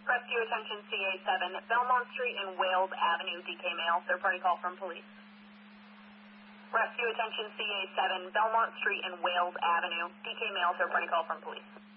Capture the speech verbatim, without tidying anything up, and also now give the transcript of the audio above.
Rescue attention C A seven, Belmont Street and Wales Avenue, D K male, third party call from police. Rescue attention C A seven, Belmont Street and Wales Avenue, D K male, third party call from police.